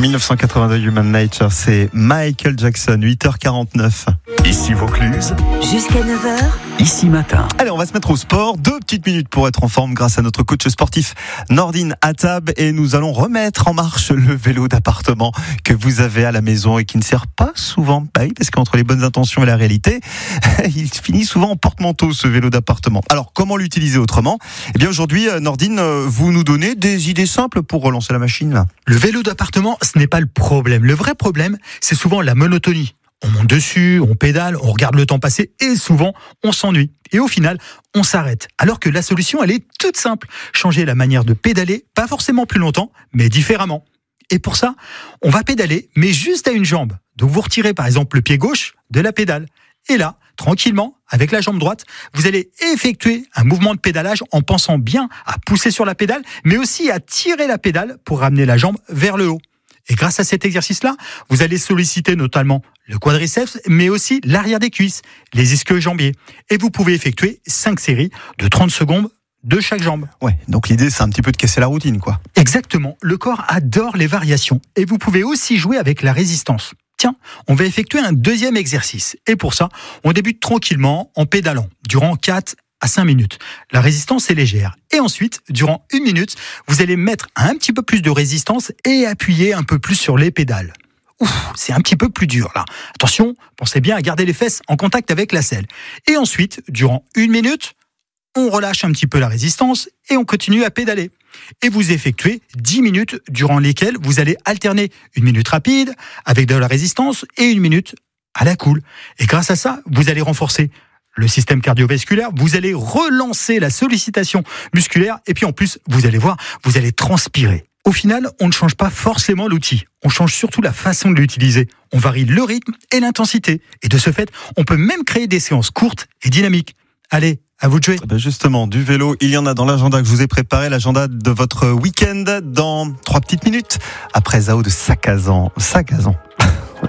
1982, Human Nature, c'est Michael Jackson, 8h49. Ici Vaucluse. Jusqu'à 9h. Ici Matin. Allez, on va se mettre au sport. 2 petites minutes pour être en forme grâce à notre coach sportif Nordine Attab. Et nous allons remettre en marche le vélo d'appartement que vous avez à la maison et qui ne sert pas souvent. Bah oui, parce qu'entre les bonnes intentions et la réalité, il finit souvent en porte-manteau, ce vélo d'appartement. Alors, comment l'utiliser autrement ? Eh bien, aujourd'hui, Nordine, vous nous donnez des idées simples pour relancer la machine, là. Le vélo d'appartement, ce n'est pas le problème. Le vrai problème, c'est souvent la monotonie. On monte dessus, on pédale, on regarde le temps passer et souvent, on s'ennuie. Et au final, on s'arrête. Alors que la solution, elle est toute simple. Changer la manière de pédaler, pas forcément plus longtemps, mais différemment. Et pour ça, on va pédaler, mais juste à une jambe. Donc vous retirez par exemple le pied gauche de la pédale. Et là, tranquillement, avec la jambe droite, vous allez effectuer un mouvement de pédalage en pensant bien à pousser sur la pédale, mais aussi à tirer la pédale pour ramener la jambe vers le haut. Et grâce à cet exercice-là, vous allez solliciter notamment le quadriceps, mais aussi l'arrière des cuisses, les ischio-jambiers. Et vous pouvez effectuer 5 séries de 30 secondes de chaque jambe. Ouais, donc l'idée, c'est un petit peu de casser la routine, quoi. Exactement. Le corps adore les variations. Et vous pouvez aussi jouer avec la résistance. Tiens, on va effectuer un deuxième exercice. Et pour ça, on débute tranquillement en pédalant durant 4 à 5 minutes. La résistance est légère. Et ensuite, durant 1 minute, vous allez mettre un petit peu plus de résistance et appuyer un peu plus sur les pédales. C'est un petit peu plus dur là. Attention, pensez bien à garder les fesses en contact avec la selle. Et ensuite, durant 1 minute, on relâche un petit peu la résistance et on continue à pédaler. Et vous effectuez 10 minutes durant lesquelles vous allez alterner 1 minute rapide avec de la résistance et 1 minute à la cool. Et grâce à ça, vous allez renforcer le système cardiovasculaire, vous allez relancer la sollicitation musculaire et puis en plus, vous allez voir, vous allez transpirer. Au final, on ne change pas forcément l'outil, on change surtout la façon de l'utiliser. On varie le rythme et l'intensité. Et de ce fait, on peut même créer des séances courtes et dynamiques. Allez, à vous de jouer. Justement, du vélo, il y en a dans l'agenda que je vous ai préparé, l'agenda de votre week-end dans 3 petites minutes, après Zao de Sagazan.